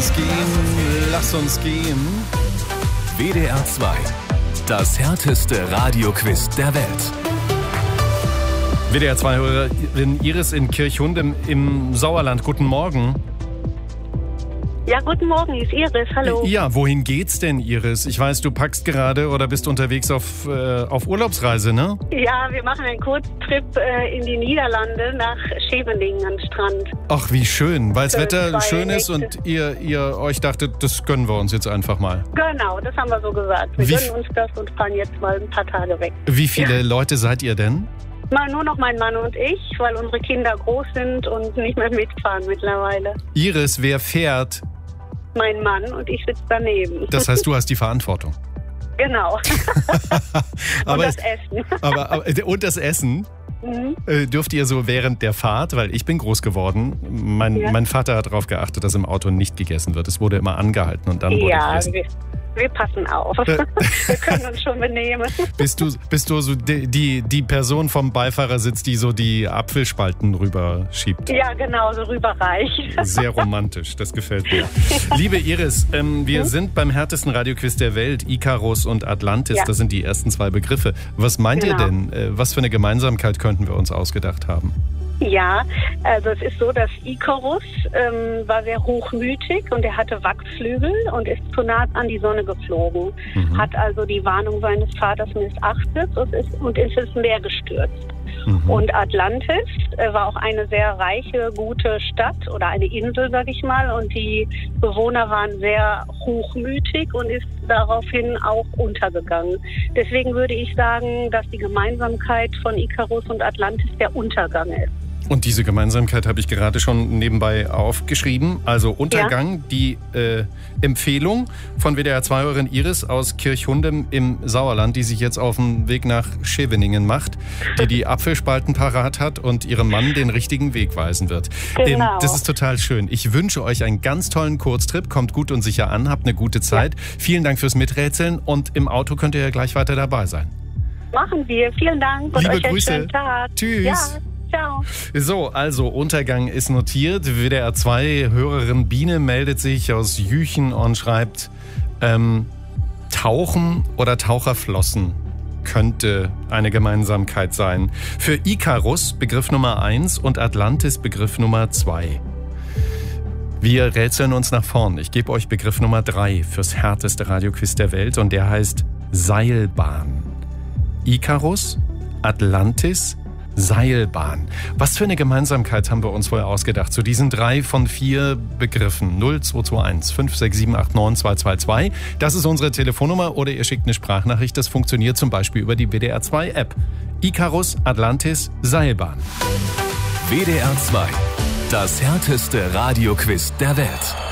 uns gehen, lass uns gehen. WDR 2, das härteste Radioquiz der Welt. WDR 2-Hörerin Iris in Kirchhundem im Sauerland. Guten Morgen. Ja, guten Morgen, ist Iris. Hallo. Ja, wohin geht's denn, Iris? Ich weiß, du packst gerade oder bist unterwegs auf Urlaubsreise, ne? Ja, wir machen einen Kurztrip in die Niederlande nach Scheveningen am Strand. Ach, wie schön, weil das Wetter schön ist Nächte. und ihr euch dachtet, das gönnen wir uns jetzt einfach mal. Genau, das haben wir so gesagt. Wir gönnen uns das und fahren jetzt mal ein paar Tage weg. Wie viele Leute seid ihr denn? Mal nur noch mein Mann und ich, weil unsere Kinder groß sind und nicht mehr mitfahren mittlerweile. Iris, wer fährt? Mein Mann und ich sitze daneben. Das heißt, du hast die Verantwortung. Genau. Aber, und das Essen. Und das Essen? Dürft ihr so während der Fahrt, weil ich bin groß geworden, mein Vater hat darauf geachtet, dass im Auto nicht gegessen wird. Es wurde immer angehalten und dann wurde gegessen. Wir passen auf. Wir können uns schon benehmen. Bist du so die Person vom Beifahrersitz, die so die Apfelspalten rüberschiebt? Ja, genau, so rüberreicht. Sehr romantisch, das gefällt mir. Liebe Iris, wir sind beim härtesten Radioquiz der Welt, Ikarus und Atlantis, das sind die ersten zwei Begriffe. Was meint ihr denn? Was für eine Gemeinsamkeit könnten wir uns ausgedacht haben? Ja, also es ist so, dass Ikarus war sehr hochmütig und er hatte Wachsflügel und ist zu nah an die Sonne geflogen. Hat also die Warnung seines Vaters missachtet und ist ins Meer gestürzt. Und Atlantis war auch eine sehr reiche, gute Stadt oder eine Insel, sag ich mal. Und die Bewohner waren sehr hochmütig und ist daraufhin auch untergegangen. Deswegen würde ich sagen, dass die Gemeinsamkeit von Ikarus und Atlantis der Untergang ist. Und diese Gemeinsamkeit habe ich gerade schon nebenbei aufgeschrieben. Also Untergang, die Empfehlung von WDR-2-Hörerin Iris aus Kirchhundem im Sauerland, die sich jetzt auf den Weg nach Scheveningen macht, die Apfelspalten parat hat und ihrem Mann den richtigen Weg weisen wird. Genau. Das ist total schön. Ich wünsche euch einen ganz tollen Kurztrip. Kommt gut und sicher an, habt eine gute Zeit. Ja. Vielen Dank fürs Miträtseln und im Auto könnt ihr ja gleich weiter dabei sein. Machen wir. Vielen Dank und liebe euch einen Grüße. Schönen Tag. Tschüss. Ja. Ciao. So, also Untergang ist notiert. WDR 2 Hörerin Biene meldet sich aus Jüchen und schreibt, Tauchen oder Taucherflossen könnte eine Gemeinsamkeit sein. Für Ikarus Begriff Nummer 1 und Atlantis Begriff Nummer 2. Wir rätseln uns nach vorn. Ich gebe euch Begriff Nummer 3 fürs härteste Radioquiz der Welt und der heißt Seilbahn. Ikarus, Atlantis, Seilbahn. Was für eine Gemeinsamkeit haben wir uns wohl ausgedacht zu diesen 3 von 4 Begriffen? 0221 56789 222. Das ist unsere Telefonnummer oder ihr schickt eine Sprachnachricht. Das funktioniert zum Beispiel über die WDR 2 App. Ikarus, Atlantis, Seilbahn. WDR 2, das härteste Radioquiz der Welt.